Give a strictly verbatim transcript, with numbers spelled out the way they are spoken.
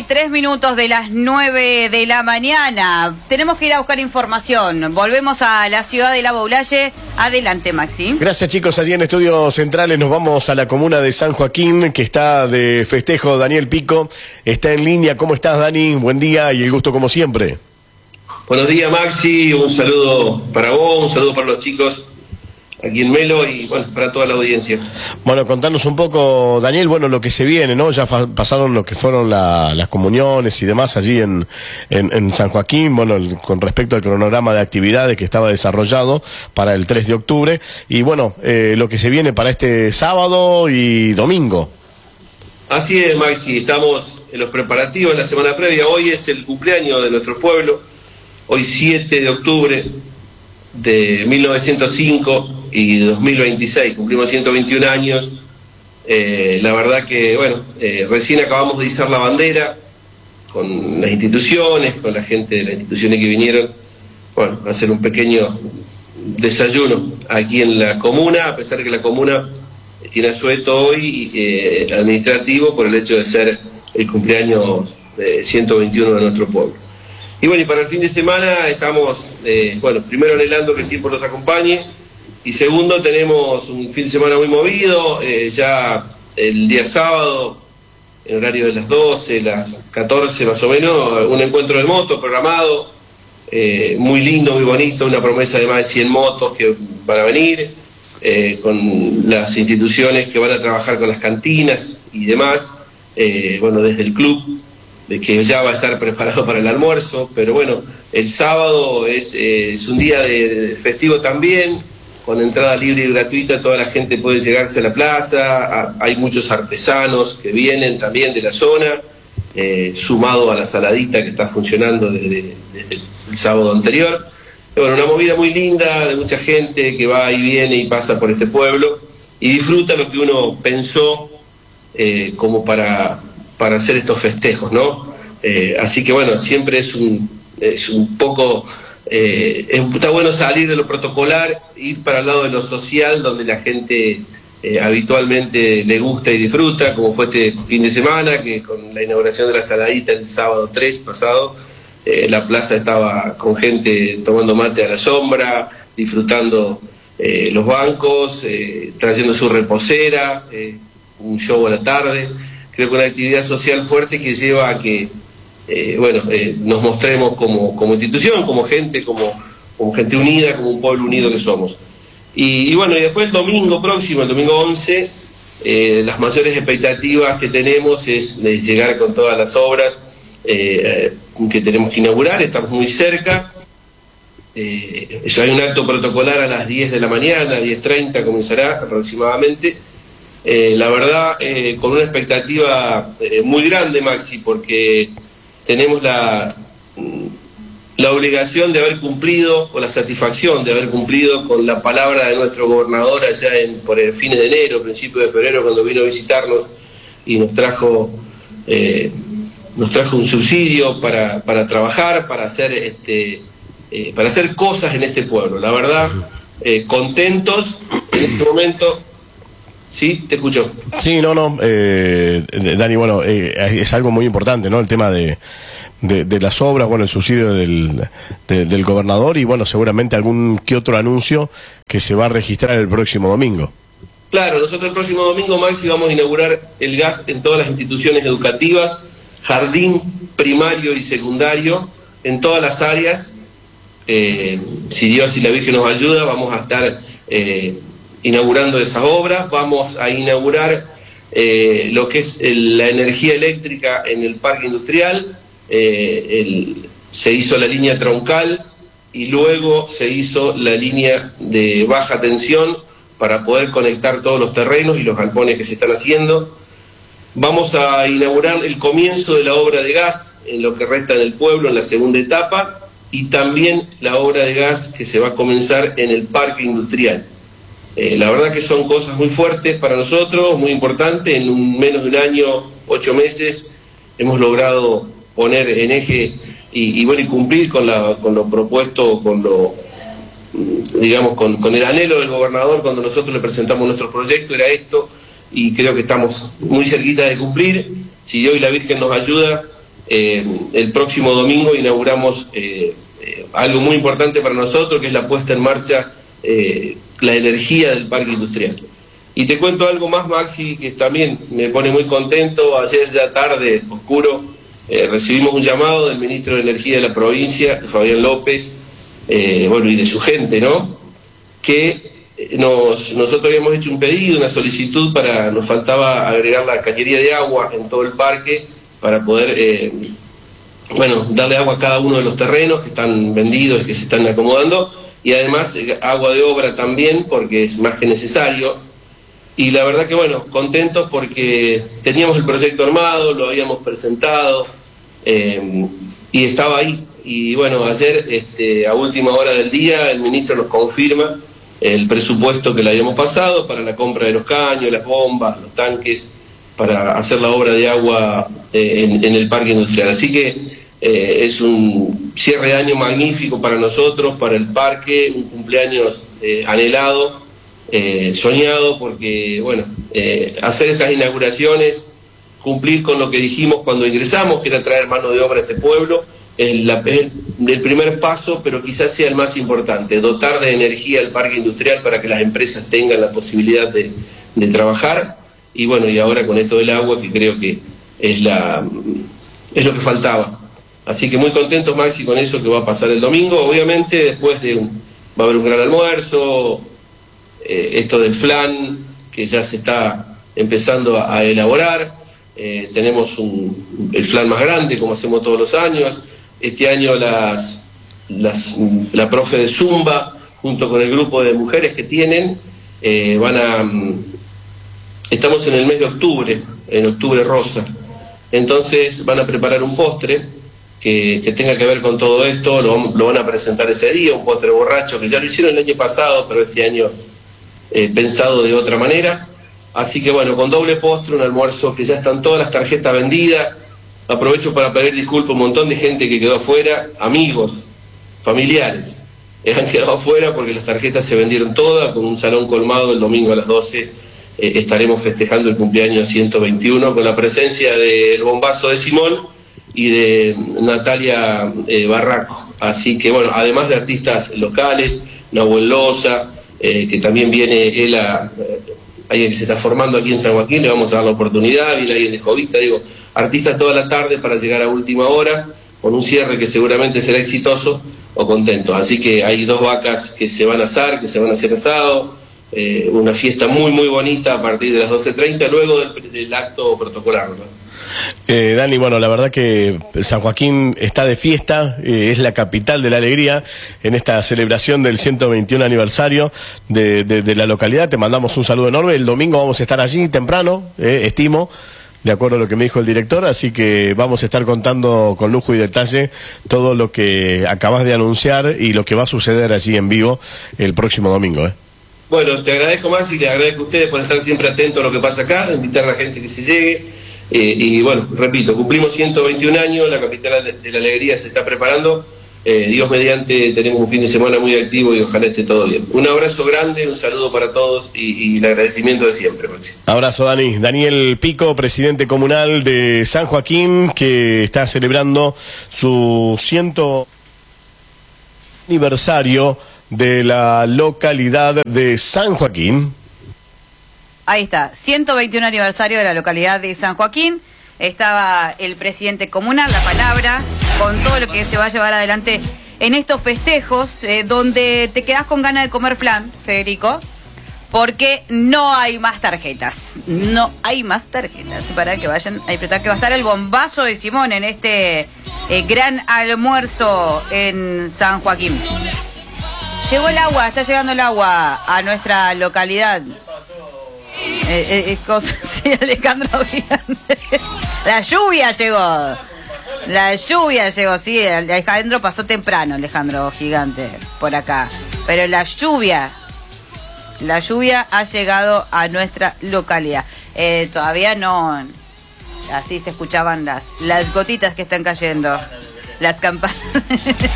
y tres minutos de las nueve de la mañana. Tenemos que ir a buscar información. Volvemos a la ciudad de La Boulaye. Adelante, Maxi. Gracias, chicos. Allí en Estudios Centrales nos vamos a la comuna de San Joaquín, que está de festejo. Daniel Pico está en línea. ¿Cómo estás, Dani? Buen día y el gusto como siempre. Buenos días, Maxi. Un saludo para vos, un saludo para los chicos aquí en Melo y bueno, para toda la audiencia. Bueno, contanos un poco, Daniel, bueno, lo que se viene, ¿no? Ya pasaron lo que fueron la, las comuniones y demás allí en, en, en San Joaquín, bueno, el, con respecto al cronograma de actividades que estaba desarrollado para el tres de octubre, y bueno, eh, lo que se viene para este sábado y domingo. Así es, Maxi, estamos en los preparativos de la semana previa. Hoy es el cumpleaños de nuestro pueblo, hoy siete de octubre de mil novecientos cinco y dos mil veintiséis, cumplimos ciento veintiún años. Eh, la verdad que, bueno, eh, recién acabamos de izar la bandera con las instituciones, con la gente de las instituciones que vinieron, bueno, a hacer un pequeño desayuno aquí en la comuna, a pesar de que la comuna tiene asueto hoy eh, administrativo por el hecho de ser el cumpleaños de ciento veintiuno de nuestro pueblo. Y bueno, y para el fin de semana estamos, eh, bueno, primero anhelando que el tiempo nos acompañe, y segundo, tenemos un fin de semana muy movido, eh, ya el día sábado, en horario de las doce, las catorce más o menos, un encuentro de motos programado, eh, muy lindo, muy bonito, una promesa de más de cien motos que van a venir, eh, con las instituciones que van a trabajar con las cantinas y demás, eh, bueno, desde el club, de que ya va a estar preparado para el almuerzo, pero bueno, el sábado es, eh, es un día de, de festivo también, con entrada libre y gratuita, toda la gente puede llegarse a la plaza, a, hay muchos artesanos que vienen también de la zona, eh, sumado a la saladita que está funcionando desde, desde el, el sábado anterior. Y bueno, una movida muy linda de mucha gente que va y viene y pasa por este pueblo y disfruta lo que uno pensó eh, como para, para hacer estos festejos, ¿no? Eh, así que bueno, siempre es un, es un poco... Eh, está bueno salir de lo protocolar, ir para el lado de lo social, donde la gente eh, habitualmente le gusta y disfruta, como fue este fin de semana, que con la inauguración de la saladita el sábado tres pasado, eh, la plaza estaba con gente tomando mate a la sombra, disfrutando eh, los bancos, eh, trayendo su reposera, eh, un show a la tarde. Creo que una actividad social fuerte que lleva a que Eh, bueno, eh, nos mostremos como, como institución, como gente, como, como gente unida, como un pueblo unido que somos. Y, y bueno, y después el domingo próximo, el domingo once, eh, las mayores expectativas que tenemos es de llegar con todas las obras eh, que tenemos que inaugurar, estamos muy cerca. Eh, ya hay un acto protocolar a las diez de la mañana, diez treinta comenzará aproximadamente. Eh, la verdad, eh, con una expectativa eh, muy grande, Maxi, porque tenemos la, la obligación de haber cumplido, o la satisfacción de haber cumplido con la palabra de nuestro gobernador allá en, por el fines de enero, principios de febrero, cuando vino a visitarnos y nos trajo eh, nos trajo un subsidio para, para trabajar, para hacer este eh, para hacer cosas en este pueblo. La verdad, eh, contentos en este momento. Sí, te escucho. Sí, no, no, eh, Dani, bueno, eh, es algo muy importante, ¿no? El tema de, de, de las obras, bueno, el subsidio del, de, del gobernador y, bueno, seguramente algún que otro anuncio que se va a registrar el próximo domingo. Claro, nosotros el próximo domingo, Maxi, vamos a inaugurar el gas en todas las instituciones educativas, jardín primario y secundario, en todas las áreas. Eh, si Dios y la Virgen nos ayuda, vamos a estar... Eh, inaugurando esas obras. Vamos a inaugurar eh, lo que es el, la energía eléctrica en el parque industrial. Eh, el, se hizo la línea troncal y luego se hizo la línea de baja tensión para poder conectar todos los terrenos y los galpones que se están haciendo. Vamos a inaugurar el comienzo de la obra de gas en lo que resta del pueblo, en la segunda etapa, y también la obra de gas que se va a comenzar en el parque industrial. Eh, la verdad que son cosas muy fuertes para nosotros, muy importantes. En un, menos de un año, ocho meses, hemos logrado poner en eje y, y, bueno, y cumplir con, la, con lo propuesto, con lo, digamos, con, con el anhelo del gobernador cuando nosotros le presentamos nuestro proyecto, era esto, y creo que estamos muy cerquita de cumplir. Si Dios y la Virgen nos ayuda, eh, el próximo domingo inauguramos eh, eh, algo muy importante para nosotros, que es la puesta en marcha, eh, la energía del parque industrial. Y te cuento algo más, Maxi, que también me pone muy contento. Ayer ya tarde, oscuro, eh, recibimos un llamado del ministro de Energía de la provincia, Fabián López, eh, bueno, y de su gente, ¿no? Que nos, nosotros habíamos hecho un pedido, una solicitud para, nos faltaba agregar la cañería de agua en todo el parque para poder, eh, bueno, darle agua a cada uno de los terrenos que están vendidos y que se están acomodando, y además eh, agua de obra también, porque es más que necesario. Y la verdad que, bueno, contentos porque teníamos el proyecto armado, lo habíamos presentado, eh, y estaba ahí. Y bueno, ayer, este, a última hora del día, el ministro nos confirma el presupuesto que le habíamos pasado para la compra de los caños, las bombas, los tanques, para hacer la obra de agua eh, en, en el parque industrial. Así que eh, es un cierre de año magnífico para nosotros, para el parque, un cumpleaños eh, anhelado, eh, soñado, porque, bueno, eh, hacer estas inauguraciones, cumplir con lo que dijimos cuando ingresamos, que era traer mano de obra a este pueblo, el, la, el, el primer paso, pero quizás sea el más importante, dotar de energía al parque industrial para que las empresas tengan la posibilidad de, de trabajar. Y bueno, y ahora con esto del agua, que creo que es, la, es lo que faltaba. Así que muy contentos, Maxi, con eso que va a pasar el domingo. Obviamente después de un, va a haber un gran almuerzo, eh, esto del flan, que ya se está empezando a, a elaborar. Eh, tenemos un, el flan más grande, como hacemos todos los años. Este año las, las, la profe de Zumba, junto con el grupo de mujeres que tienen, eh, van a... Estamos en el mes de octubre, en octubre rosa. Entonces van a preparar un postre que, que tenga que ver con todo esto, lo, lo van a presentar ese día, un postre borracho, que ya lo hicieron el año pasado, pero este año eh, pensado de otra manera. Así que bueno, con doble postre, un almuerzo que ya están todas las tarjetas vendidas. Aprovecho para pedir disculpas a un montón de gente que quedó afuera, amigos, familiares, eh, han quedado afuera porque las tarjetas se vendieron todas, con un salón colmado el domingo a las doce. Eh, estaremos festejando el cumpleaños ciento veintiuno con la presencia del bombazo de Simón y de Natalia eh, Barraco. Así que bueno, además de artistas locales, Nahuel Loza, eh, que también viene él a... Eh, alguien que se está formando aquí en San Joaquín, le vamos a dar la oportunidad, viene alguien de Jovita, digo, artistas toda la tarde para llegar a última hora, con un cierre que seguramente será exitoso o contento. Así que hay dos vacas que se van a asar, que se van a hacer asado, eh, una fiesta muy muy bonita a partir de las doce treinta, luego del, del acto protocolar, ¿no? Eh, Dani, bueno, la verdad que San Joaquín está de fiesta, eh, es la capital de la alegría en esta celebración del ciento veintiuno aniversario de, de, de la localidad. Te mandamos un saludo enorme. El domingo vamos a estar allí temprano, eh, estimo, de acuerdo a lo que me dijo el director, así que vamos a estar contando con lujo y detalle todo lo que acabas de anunciar y lo que va a suceder allí en vivo el próximo domingo, ¿eh? Bueno, te agradezco más y le agradezco a ustedes por estar siempre atentos a lo que pasa acá, invitar a la gente que se llegue. Eh, y bueno, repito, cumplimos ciento veintiún años, la capital de, de la alegría se está preparando, eh, Dios mediante tenemos un fin de semana muy activo y ojalá esté todo bien. Un abrazo grande, un saludo para todos y, y el agradecimiento de siempre, Maxi. Abrazo, Dani. Daniel Pico, presidente comunal de San Joaquín, que está celebrando su ciento aniversario de la localidad de San Joaquín. Ahí está, ciento veintiuno aniversario de la localidad de San Joaquín. Estaba el presidente comunal, la palabra, con todo lo que se va a llevar adelante en estos festejos, eh, donde te quedás con ganas de comer flan, Federico, porque no hay más tarjetas. No hay más tarjetas para que vayan a disfrutar, que va a estar el bombazo de Simón en este eh, gran almuerzo en San Joaquín. Llegó el agua, está llegando el agua a nuestra localidad. Eh, eh, eh, cosa, sí, Alejandro Gigante. La lluvia llegó. La lluvia llegó, sí. Alejandro pasó temprano, Alejandro Gigante, por acá. Pero la lluvia, la lluvia ha llegado a nuestra localidad. Eh, todavía no. Así se escuchaban las, las gotitas que están cayendo. Las campanas.